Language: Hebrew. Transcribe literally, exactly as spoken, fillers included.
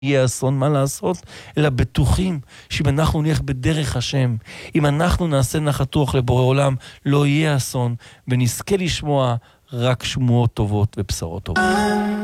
יהיה אסון, מה לעשות? אלא בטוחים שאם אנחנו נלך בדרך השם, אם אנחנו נעשה נחת רוח לבורא עולם, לא יהיה אסון, ונזכה לשמוע רק שמועות טובות ובשורות טובות.